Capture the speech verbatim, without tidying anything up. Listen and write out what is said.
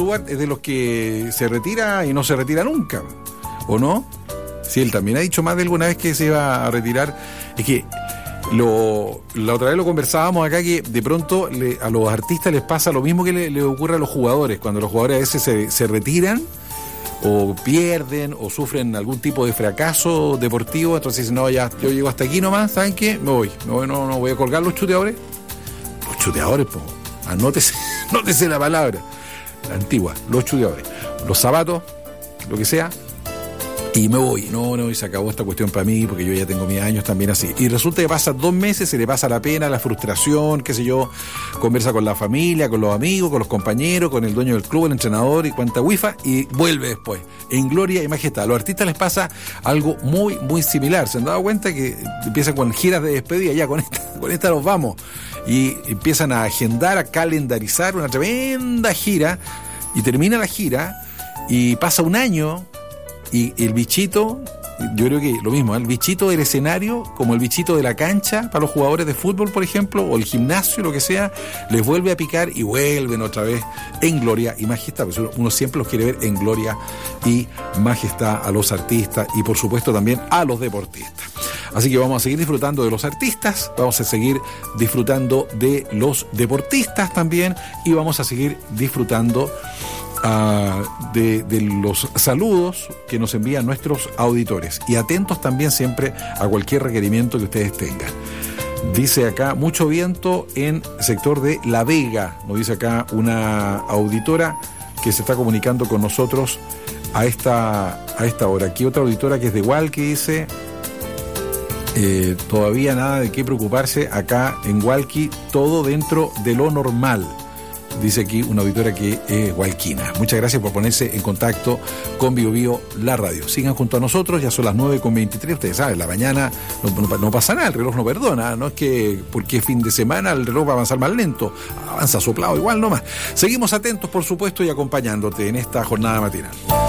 Stewart es de los que se retira y no se retira nunca, ¿o no? Sí, él también ha dicho más de alguna vez que se iba a retirar. Es que lo, la otra vez lo conversábamos acá, que de pronto le, a los artistas les pasa lo mismo que le, le ocurre a los jugadores, cuando los jugadores a veces se, se retiran o pierden o sufren algún tipo de fracaso deportivo, entonces dicen, no, ya, yo llego hasta aquí nomás, ¿saben qué? Me voy, me voy, no, no voy a colgar los chuteadores. Los chuteadores, pues, anótese, anótese la palabra, la antigua, los chuteadores, los zapatos, lo que sea, y me voy, no, no, y se acabó esta cuestión para mí, porque yo ya tengo mis años también así. Y resulta que pasa dos meses, se le pasa la pena, la frustración, qué sé yo, conversa con la familia, con los amigos, con los compañeros, con el dueño del club, el entrenador y cuenta wifa, y vuelve después, en gloria y majestad. A los artistas les pasa algo muy, muy similar. ¿Se han dado cuenta que empiezan con giras de despedida? Ya, con esta, con esta nos vamos. Y empiezan a agendar, a calendarizar una tremenda gira, y termina la gira, y pasa un año, y el bichito, yo creo que lo mismo, ¿eh? El bichito del escenario, como el bichito de la cancha para los jugadores de fútbol, por ejemplo, o el gimnasio, lo que sea, les vuelve a picar y vuelven otra vez en gloria y majestad. Pues uno siempre los quiere ver en gloria y majestad a los artistas y por supuesto también a los deportistas. Así que vamos a seguir disfrutando de los artistas, vamos a seguir disfrutando de los deportistas también, y vamos a seguir disfrutando Uh, de, de los saludos que nos envían nuestros auditores, y atentos también siempre a cualquier requerimiento que ustedes tengan. Dice acá, mucho viento en sector de La Vega, nos dice acá una auditora que se está comunicando con nosotros a esta, a esta hora. Aquí otra auditora que es de Hualqui dice, eh, todavía nada de qué preocuparse acá en Hualqui, todo dentro de lo normal. Dice aquí una auditora que es hualquina. Muchas gracias por ponerse en contacto con Bio Bio, la radio. Sigan junto a nosotros, ya son las nueve con veintitrés. Ustedes saben, la mañana no, no, no pasa nada, el reloj no perdona. No es que porque es fin de semana el reloj va a avanzar más lento. Avanza soplado igual nomás. Seguimos atentos, por supuesto, y acompañándote en esta jornada matinal.